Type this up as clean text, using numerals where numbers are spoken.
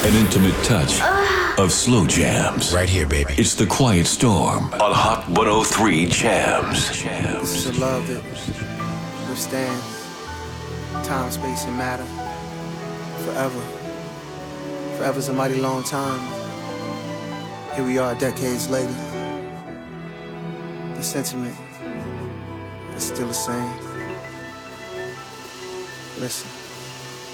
An intimate touch of slow jams. Right here, baby. It's the Quiet Storm on Hot 103 Jams. This is a love that withstands time, space, and matter forever. Forever's a mighty long time. Here we are decades later. The sentiment is still the same. Listen.